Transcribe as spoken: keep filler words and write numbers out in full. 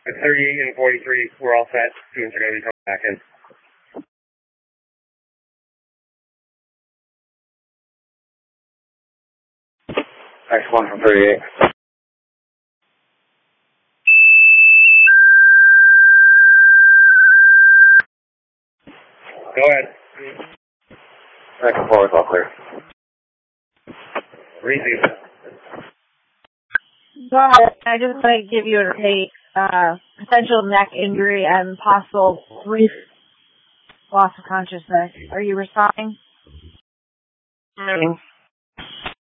At thirty-eight and forty-three, we're all set. Students are going to be coming back in. X one from thirty-eight. Go ahead. X four is all clear. Receive. Go ahead. I just want to give you a uh, potential neck injury and possible brief loss of consciousness. Are you responding?